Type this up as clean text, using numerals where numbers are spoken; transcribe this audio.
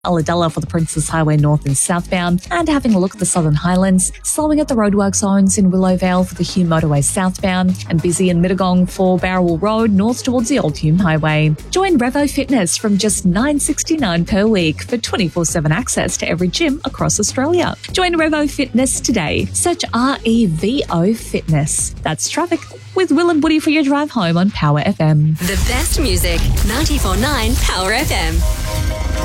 Ulladulla for the Princess Highway north and southbound, and having a look at the Southern Highlands, slowing at the roadwork zones in Willowvale for the Hume Motorway southbound, and busy in Mittagong for Barrel Road north towards the Old Hume Highway. Join Revo Fitness from just $9.69 per week for 24/7 access to every gym across Australia. Join Revo Fitness today. Search REVO Fitness. That's traffic with Will and Woody for your drive home on Power FM. The best music, 94.9 Power FM.